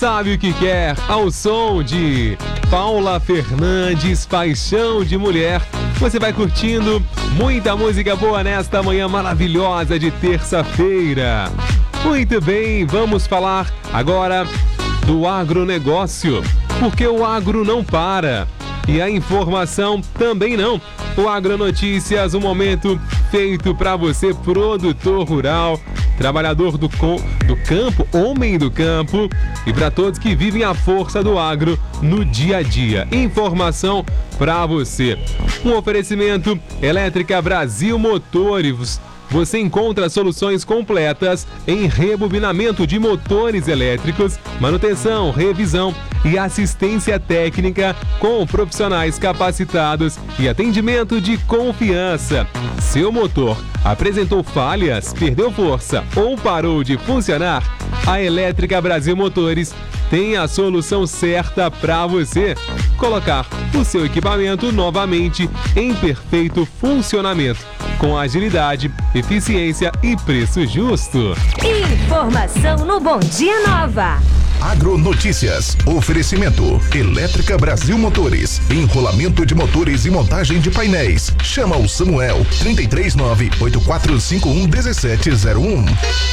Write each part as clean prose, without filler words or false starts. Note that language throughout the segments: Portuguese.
sabe o que quer, ao som de Paula Fernandes, Paixão de Mulher. Você vai curtindo muita música boa nesta manhã maravilhosa de terça-feira. Muito bem, vamos falar agora do agronegócio, porque o agro não para e a informação também não. O Agronotícias, um momento feito para você, produtor rural, trabalhador do campo, homem do campo, e para todos que vivem a força do agro no dia a dia. Informação para você. Um oferecimento Elétrica Brasil Motores. Você encontra soluções completas em rebobinamento de motores elétricos, manutenção, revisão e assistência técnica com profissionais capacitados e atendimento de confiança. Seu motor apresentou falhas, perdeu força ou parou de funcionar? A Elétrica Brasil Motores tem a solução certa para você. Colocar o seu equipamento novamente em perfeito funcionamento, com agilidade, eficiência e preço justo. Informação no Bom Dia Nova. Agronotícias. Oferecimento Elétrica Brasil Motores. Enrolamento de motores e montagem de painéis. Chama o Samuel 339-8451-1701.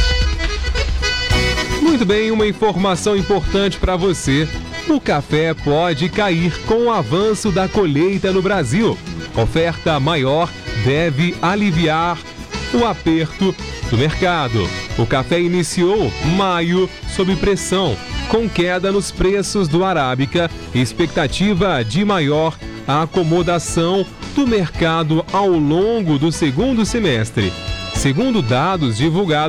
Muito bem, uma informação importante para você. O café pode cair com o avanço da colheita no Brasil. Oferta maior deve aliviar o aperto do mercado. O café iniciou maio sob pressão, com queda nos preços do Arábica e expectativa de maior acomodação do mercado ao longo do segundo semestre. Segundo dados divulgados